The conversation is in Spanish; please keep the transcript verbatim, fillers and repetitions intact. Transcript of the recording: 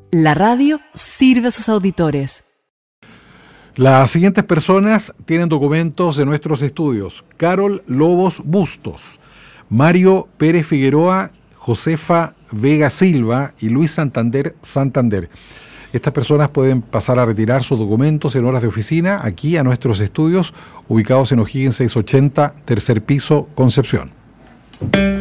La radio sirve a sus auditores. Las siguientes personas tienen documentos de nuestros estudios: Carol Lobos Bustos, Mario Pérez Figueroa, Josefa Vega Silva y Luis Santander Santander. Estas personas pueden pasar a retirar sus documentos en horas de oficina aquí a nuestros estudios, ubicados en O'Higgins seiscientos ochenta, tercer piso, Concepción.